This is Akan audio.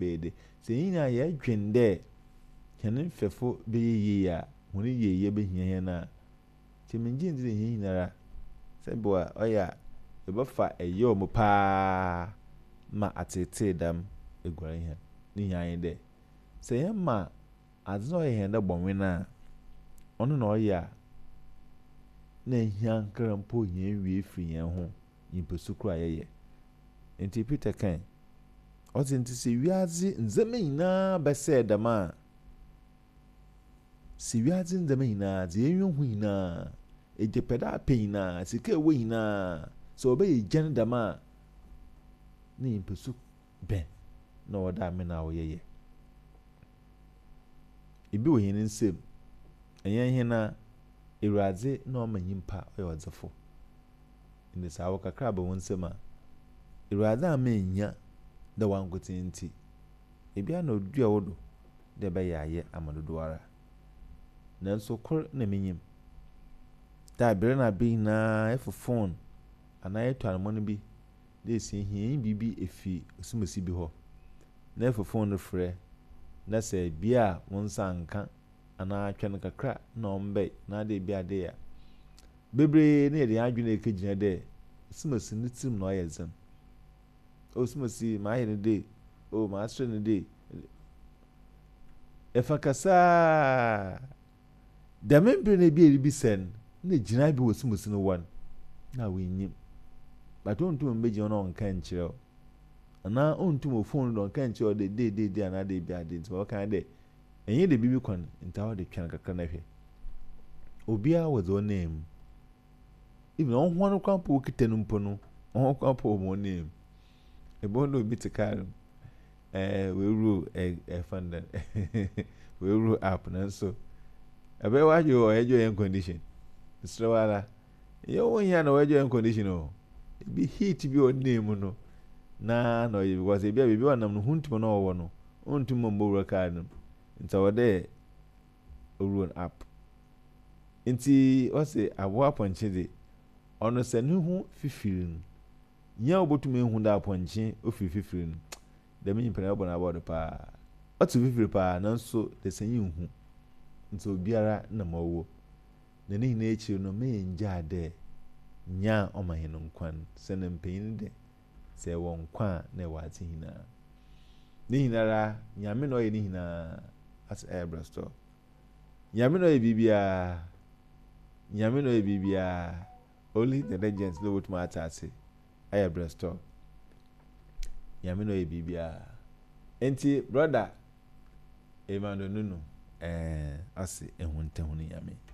bede se nyina ye dwende hene fefo be ye ya honi ye be hia na ti menji ndi ne nyinara se bo a oya e ba fa eyo mo pa ma atete dam egware hia ni hia de se ye ma adzo ye henda bonwena ono na oya na hia nkrampo hia wie firi hia ho yimpesuku ayeye enti Peter kan ozi nti se wiazi nzeme nyina bese dama si wiazi nzeme nyina ze enwu hu nyina ejepeda apina sika ewo nyina so obe yen dama ni yimpesu ben na oda amena oyeye ibi wo hin nsem enye hina Ewurade na o manyimpa oye odzefo inde sawo kakra ba won nsem a Ewurade amenya da wankotinti ebia na odua wodo de be yaye amadodo ara nanso kor na menyim da bere na be na phone ana etuan mo no bi de si hia bibi efi osimasi bi ho na phone no frɛ na se bia won sanka ana atwen kakra na ombe na de bia de ya bebre na de adwene ekegina de osimasi no tim na oyezem osimasi ma aye ne de o ma asre ne de efakasa da membre na bi eribi sen na gina bi osimasi no wan na wenyim batontum mbeji ona onka nkyerɛ ana ontum phone no onka nkyerɛ de ana de bia de nti o kan de enye de bibi kon nta o de twan kakra na hwɛ obia was on name even on ho no kwampo kitanu mpo no on kwampo mo name ebo no bi tikar we ru fund we ru app na so abe wa jo ejo en condition strawala yo won ya na ejo en condition o bi heat bi on name no na no because bia bibi wanam no huntum no wo no ontum mo wura card no nta wode run app nti o se abo aponche de ono se ne hu fifirin nya obotum ehu da aponche o fifirin da me nyimpa na bo na bodo pa o tu fifiri pa nanso de sanyi hu nti obiara na mawo na ne hina echi no me nja de nya o mahenu nkwan se na mpanyin de se wo nkwa na wa ati hina ne hinara nyame no ye ne hina as airbrush store nyame no ye bibia only the legends no what matter ase airbrush store nyame no ye bibia enti brother Emmanuel Nunu ase ehunte hunu nyame